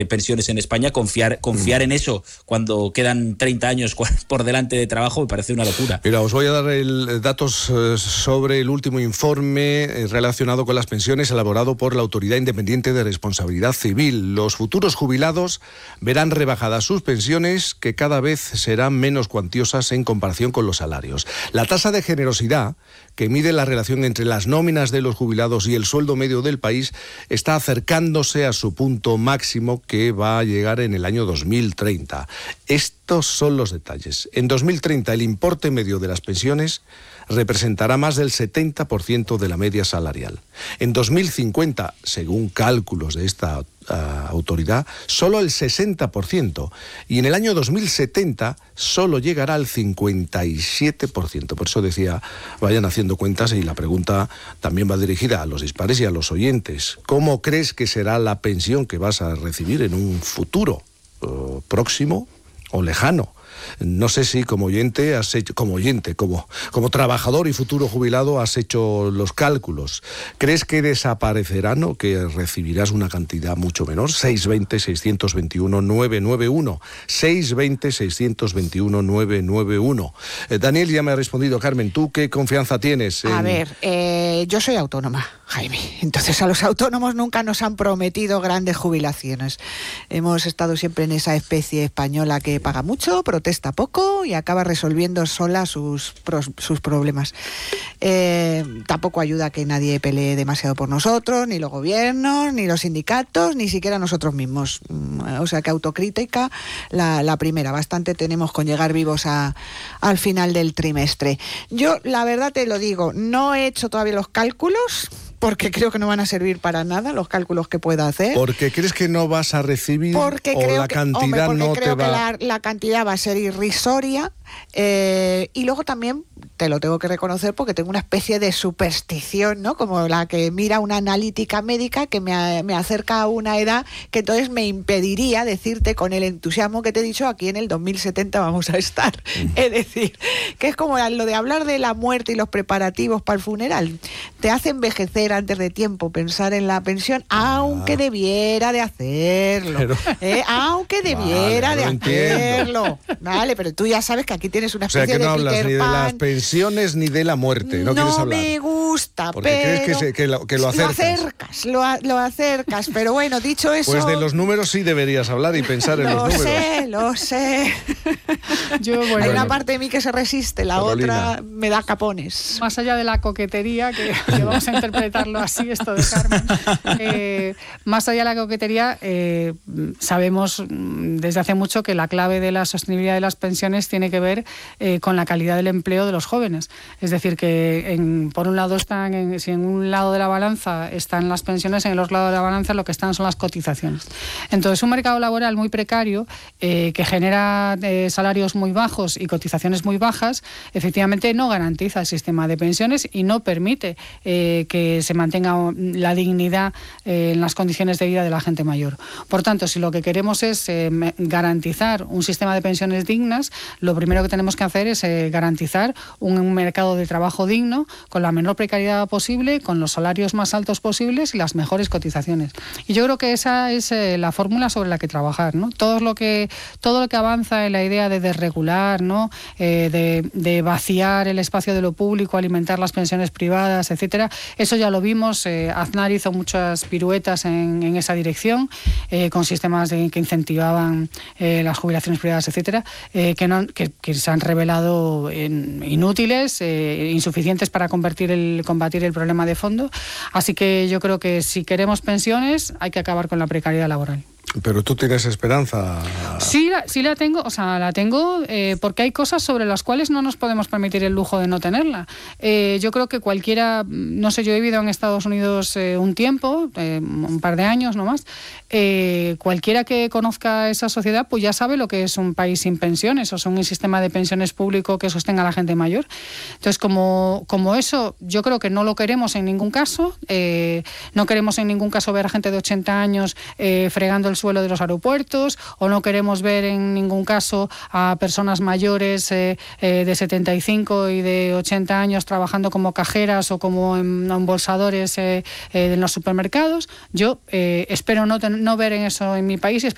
pensiones en España, confiar en eso cuando quedan 30 años por delante de trabajo me parece una locura. Mira, os voy a dar datos sobre el último informe relacionado con las pensiones elaborado por la Autoridad Independiente de Responsabilidad Civil. Los futuros jubilados verán rebajadas sus pensiones, que cada vez serán menos cuantiosas en comparación con los salarios. La tasa de generosidad, que mide la relación entre las nóminas de los jubilados y el sueldo medio del país, está acercándose a su punto máximo, que va a llegar en el año 2030. Estos son los detalles. En 2030 el importe medio de las pensiones representará más del 70% de la media salarial. En 2050, según cálculos de esta autoridad, solo el 60%. Y en el año 2070 solo llegará al 57%. Por eso decía, vayan haciendo cuentas, y la pregunta también va dirigida a los dispares y a los oyentes. ¿Cómo crees que será la pensión que vas a recibir en un futuro próximo o lejano? No sé si como oyente has hecho, como trabajador y futuro jubilado has hecho los cálculos. ¿Crees que desaparecerán o que recibirás una cantidad mucho menor? 620-621-991. 620-621-991. Daniel ya me ha respondido. Carmen, ¿tú qué confianza tienes? A ver, yo soy autónoma, Jaime. Entonces a los autónomos nunca nos han prometido grandes jubilaciones. Hemos estado siempre en esa especie española que paga mucho, protesta poco y acaba resolviendo sola sus problemas. Tampoco ayuda que nadie pelee demasiado por nosotros, ni los gobiernos, ni los sindicatos, ni siquiera nosotros mismos. O sea que autocrítica la primera. Bastante tenemos con llegar vivos al final del trimestre. Yo, la verdad te lo digo, no he hecho todavía los cálculos, porque creo que no van a servir para nada los cálculos que pueda hacer. ¿Porque crees que no vas a recibir porque o creo la cantidad porque no creo te va...? Que la cantidad va a ser irrisoria, y luego también te lo tengo que reconocer porque tengo una especie de superstición, ¿no? Como la que mira una analítica médica que me acerca a una edad que entonces me impediría decirte con el entusiasmo que te he dicho, aquí en el 2070 vamos a estar. Es decir, que es como lo de hablar de la muerte y los preparativos para el funeral. Te hace envejecer antes de tiempo pensar en la pensión, aunque debiera de hacerlo. Aunque debiera de hacerlo. Vale, pero tú ya sabes que aquí tienes una especie de Peter Pan. O sea, que no hablas ni de las pensiones ni de la muerte. No quieres hablar. No me gusta, porque pero... crees que lo acercas. Lo acercas, pero bueno, dicho eso... Pues de los números sí deberías hablar y pensar en los números. Lo sé. Hay una parte de mí que se resiste, la Carolina. otra me da capones. Más allá de la coquetería, que vamos a interpretarlo así, esto de Carmen, más allá de la coquetería, sabemos desde hace mucho que la clave de la sostenibilidad de las pensiones tiene que ver con la calidad del empleo de los jóvenes. Es decir, que por un lado si en un lado de la balanza están las pensiones, en el otro lado de la balanza lo que están son las cotizaciones. Entonces, un mercado laboral muy precario, que genera salarios muy bajos y cotizaciones muy bajas, efectivamente no garantiza el sistema de pensiones y no permite que se mantenga la dignidad en las condiciones de vida de la gente mayor. Por tanto, si lo que queremos es garantizar un sistema de pensiones dignas, lo primero que tenemos que hacer es garantizar un mercado de trabajo digno, con la menor precariedad posible, con los salarios más altos posibles y las mejores cotizaciones. Y yo creo que esa es la fórmula sobre la que trabajar, ¿no? Todo lo que avanza en la idea de desregular, ¿no? De vaciar el espacio de lo público, alimentar las pensiones privadas, etcétera, eso ya lo vimos. Aznar hizo muchas piruetas en esa dirección, con sistemas que incentivaban las jubilaciones privadas, etcétera, que se han revelado inútiles, insuficientes para combatir el problema de fondo. Así que yo creo que si queremos pensiones hay que acabar con la precariedad laboral. Pero tú tienes esperanza. Sí la tengo, porque hay cosas sobre las cuales no nos podemos permitir el lujo de no tenerla. Yo creo que cualquiera, no sé, yo he vivido en Estados Unidos un tiempo, un par de años no más, cualquiera que conozca esa sociedad pues ya sabe lo que es un país sin pensiones, o sea, un sistema de pensiones público que sostenga a la gente mayor. Entonces, como eso, yo creo que no lo queremos en ningún caso. No queremos en ningún caso ver a gente de 80 años fregando el suelo de los aeropuertos, o no queremos ver en ningún caso a personas mayores de 75 y de 80 años trabajando como cajeras o como embolsadores en los supermercados. Yo espero no ver en eso en mi país y espero